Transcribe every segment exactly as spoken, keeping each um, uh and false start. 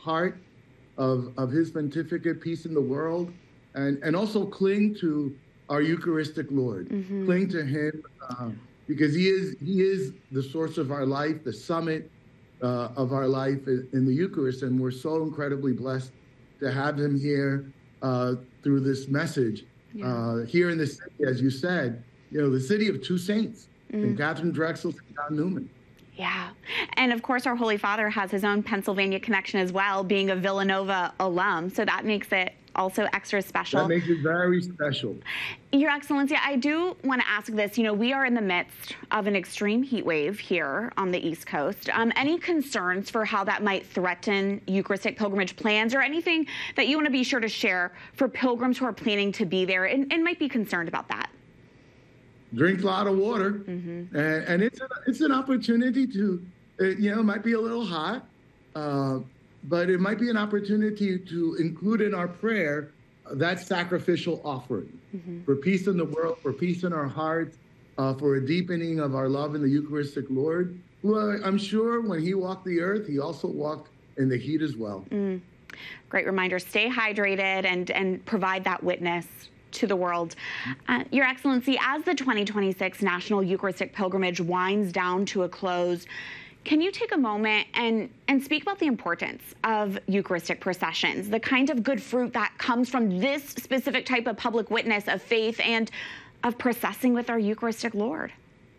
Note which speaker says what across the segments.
Speaker 1: part of, of his pontificate, peace in the world, and, and also cling to our Eucharistic Lord. Mm-hmm. Cling to him uh, because he is, he is the source of our life, the summit uh, of our life in, in the Eucharist. And we're so incredibly blessed to have him here uh, through this message. Yeah. Uh, here in the city, as you said, you know, the city of two saints, mm. and Katharine Drexel and John Newman.
Speaker 2: Yeah. And of course, our Holy Father has his own Pennsylvania connection as well, being a Villanova alum. So that makes it also extra special.
Speaker 1: That makes it very special.
Speaker 2: Your Excellency, I do want to ask this. You know, we are in the midst of an extreme heat wave here on the East Coast. Um, any concerns for how that might threaten Eucharistic pilgrimage plans, or anything that you want to be sure to share for pilgrims who are planning to be there and, and might be concerned about that?
Speaker 1: Drink a lot of water, mm-hmm. and, and it's a, it's an opportunity to, it, you know, it might be a little hot, uh, but it might be an opportunity to include in our prayer uh, that sacrificial offering, mm-hmm. for peace in the world, for peace in our hearts, uh, for a deepening of our love in the Eucharistic Lord, who uh, I'm sure when he walked the earth, he also walked in the heat as well.
Speaker 2: Mm. Great reminder, stay hydrated and, and provide that witness to the world. Uh, Your Excellency, as the twenty twenty-six National Eucharistic Pilgrimage winds down to a close, can you take a moment and, and speak about the importance of Eucharistic processions, the kind of good fruit that comes from this specific type of public witness of faith and of processing with our Eucharistic Lord?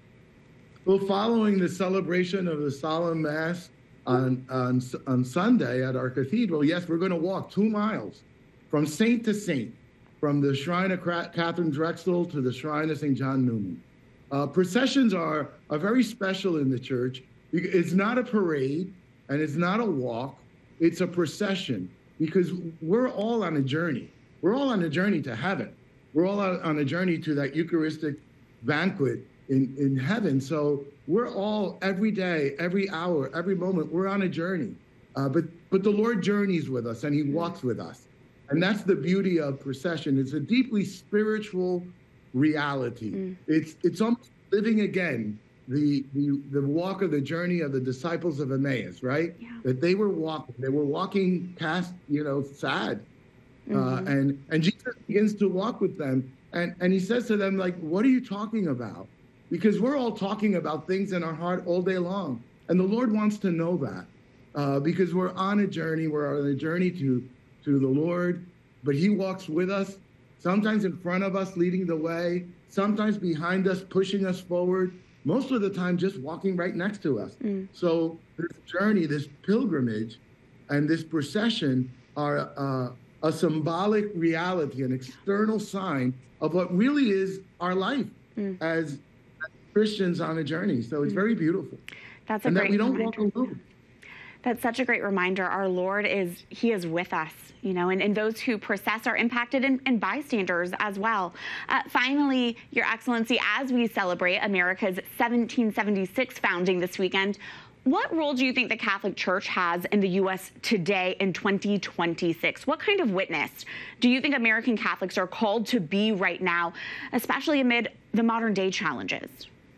Speaker 1: Well, following the celebration of the solemn Mass on, on, on Sunday at our cathedral, yes, we're going to walk two miles from saint to saint, from the shrine of Katharine Drexel to the shrine of Saint John Newman. Uh, processions are, are very special in the church. It's not a parade and it's not a walk, it's a procession, because we're all on a journey. We're all on a journey to heaven. We're all on a journey to that Eucharistic banquet in, in heaven. So we're all, every day, every hour, every moment, we're on a journey. Uh, but, but the Lord journeys with us and he walks with us. And that's the beauty of procession. It's a deeply spiritual reality. Mm. It's it's almost living again the, the the walk of the journey of the disciples of Emmaus, right? Yeah. That they were walking, they were walking past, you know, sad. Mm-hmm. Uh, and, and Jesus begins to walk with them. And, and he says to them, like, what are you talking about? Because we're all talking about things in our heart all day long. And the Lord wants to know that uh, because we're on a journey. We're on a journey to to the Lord, but he walks with us, sometimes in front of us, leading the way, sometimes behind us, pushing us forward, most of the time just walking right next to us. Mm. So this journey, this pilgrimage, and this procession are uh, a symbolic reality, an external sign of what really is our life mm. as, as Christians on a journey. So it's mm. very beautiful.
Speaker 2: That's a
Speaker 1: and
Speaker 2: great
Speaker 1: that we don't
Speaker 2: reminder.
Speaker 1: walk alone.
Speaker 2: That's such a great reminder. Our Lord is, he is with us, you know, and, and those who process are impacted and, and bystanders as well. Uh, finally, Your Excellency, as we celebrate America's seventeen seventy-six founding this weekend, what role do you think the Catholic Church has in the U S today in twenty twenty-six? What kind of witness do you think American Catholics are called to be right now, especially amid the modern day challenges?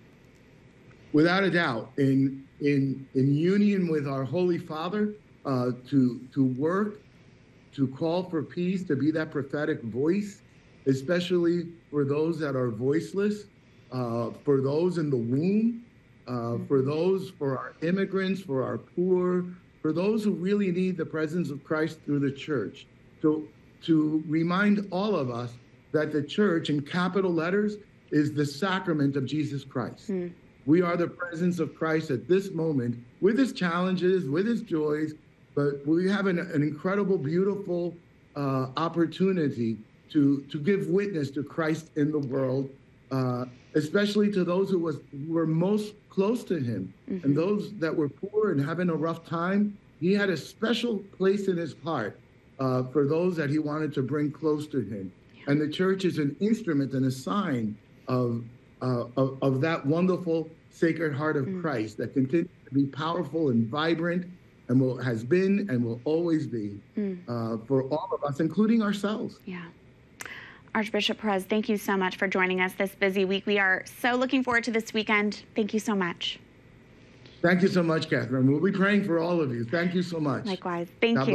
Speaker 1: Without a doubt, in in in union with our Holy Father, uh, to to work, to call for peace, to be that prophetic voice, especially for those that are voiceless, uh, for those in the womb, uh, for those, for our immigrants, for our poor, for those who really need the presence of Christ through the church. To to remind all of us that the church, in capital letters, is the sacrament of Jesus Christ. Mm. We are the presence of Christ at this moment, with his challenges, with his joys, but we have an, an incredible, beautiful uh, opportunity to, to give witness to Christ in the world, uh, especially to those who, was, who were most close to him. Mm-hmm. And those that were poor and having a rough time, he had a special place in his heart uh, for those that he wanted to bring close to him. Yeah. And the church is an instrument and a sign of Uh, of, of that wonderful Sacred Heart of mm. Christ that continues to be powerful and vibrant and will, has been and will always be mm. uh, for all of us, including ourselves.
Speaker 2: Yeah. Archbishop Perez, thank you so much for joining us this busy week. We are so looking forward to this weekend. Thank you so much.
Speaker 1: Thank you so much, Catherine. We'll be praying for all of you. Thank you so much.
Speaker 2: Likewise. Thank
Speaker 1: God
Speaker 2: you.